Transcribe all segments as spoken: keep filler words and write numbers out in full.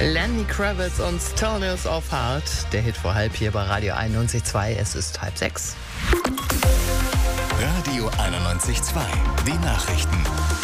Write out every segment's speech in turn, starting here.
Lenny Kravitz und Stillness of Heart. Der Hit vor halb hier bei Radio einundneunzig Komma zwei. Es ist halb sechs. Radio einundneunzig Komma zwei. Die Nachrichten.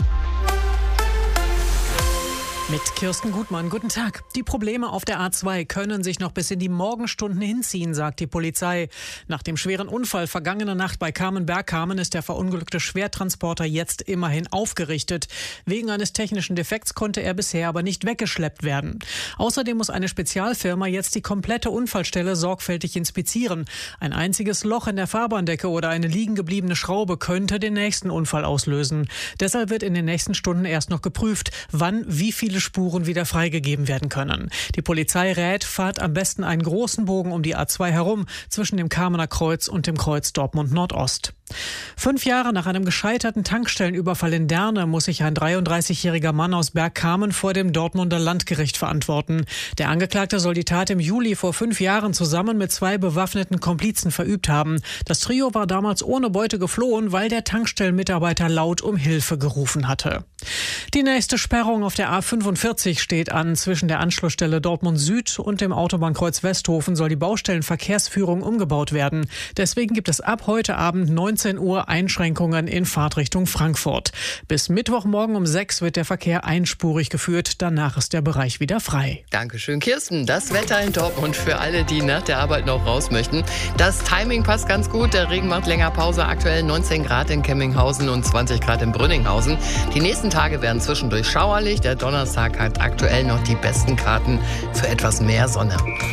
Mit Kirsten Gutmann, guten Tag. Die Probleme auf der A zwei können sich noch bis in die Morgenstunden hinziehen, sagt die Polizei. Nach dem schweren Unfall vergangene Nacht bei Kamen-Bergkamen ist der verunglückte Schwertransporter jetzt immerhin aufgerichtet. Wegen eines technischen Defekts konnte er bisher aber nicht weggeschleppt werden. Außerdem muss eine Spezialfirma jetzt die komplette Unfallstelle sorgfältig inspizieren. Ein einziges Loch in der Fahrbahndecke oder eine liegen gebliebene Schraube könnte den nächsten Unfall auslösen. Deshalb wird in den nächsten Stunden erst noch geprüft, wann wie viele Spuren wieder freigegeben werden können. Die Polizei rät, fahrt am besten einen großen Bogen um die A zwei herum, zwischen dem Kamener Kreuz und dem Kreuz Dortmund Nordost. Fünf Jahre nach einem gescheiterten Tankstellenüberfall in Derne muss sich ein dreiunddreißigjähriger Mann aus Bergkamen vor dem Dortmunder Landgericht verantworten. Der Angeklagte soll die Tat im Juli vor fünf Jahren zusammen mit zwei bewaffneten Komplizen verübt haben. Das Trio war damals ohne Beute geflohen, weil der Tankstellenmitarbeiter laut um Hilfe gerufen hatte. Die nächste Sperrung auf der A fünfundvierzig steht an. Zwischen der Anschlussstelle Dortmund Süd und dem Autobahnkreuz Westhofen soll die Baustellenverkehrsführung umgebaut werden. Deswegen gibt es ab heute Abend neunzehn Uhr Einschränkungen in Fahrtrichtung Frankfurt. Bis Mittwochmorgen um sechs wird der Verkehr einspurig geführt. Danach ist der Bereich wieder frei. Dankeschön, Kirsten. Das Wetter in Dortmund für alle, die nach der Arbeit noch raus möchten. Das Timing passt ganz gut. Der Regen macht länger Pause. Aktuell neunzehn Grad in Kemminghausen und zwanzig Grad in Brünninghausen. Die nächsten Tage werden zwischendurch schauerlich. Der Donnerstag hat aktuell noch die besten Karten für etwas mehr Sonne.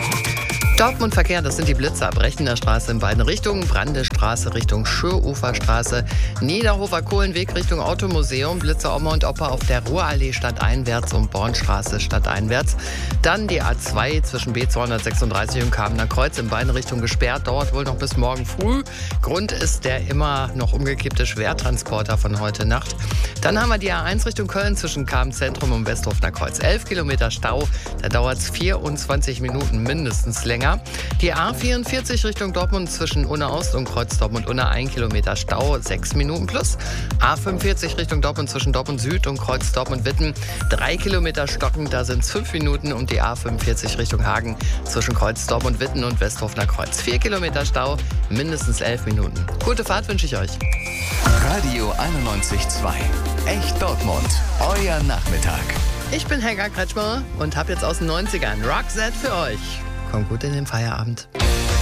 Dortmund Verkehr, das sind die Blitzer. Brechender Straße in beiden Richtungen, Brandestraße Richtung Schöruferstraße, Niederhofer Kohlenweg Richtung Automuseum, Blitzer Oma und Opa auf der Ruhrallee stadteinwärts und Bornstraße stadteinwärts. Dann die A zwei zwischen B zweihundertsechsunddreißig und Kamener Kreuz in beiden Richtungen gesperrt, dauert wohl noch bis morgen früh. Grund ist der immer noch umgekippte Schwertransporter von heute Nacht. Dann haben wir die A eins Richtung Köln zwischen Kamen-Zentrum und Westhofener Kreuz. elf Kilometer Stau, da dauert es vierundzwanzig Minuten mindestens länger. Die A vierundvierzig Richtung Dortmund zwischen Unna Ost und Kreuz Dortmund Unna, ein Kilometer Stau, sechs Minuten plus. A fünfundvierzig Richtung Dortmund zwischen Dortmund Süd und Kreuz Dortmund Witten, drei Kilometer stocken, da sind es fünf Minuten. Und die A fünfundvierzig Richtung Hagen zwischen Kreuz Dortmund Witten und Westhofener Kreuz, vier Kilometer Stau, mindestens elf Minuten. Gute Fahrt wünsche ich euch. Radio einundneunzig Komma zwei. Echt Dortmund. Euer Nachmittag. Ich bin Helga Kretschmer und habe jetzt aus den neunzigern Roxette für euch. Kommt gut in den Feierabend.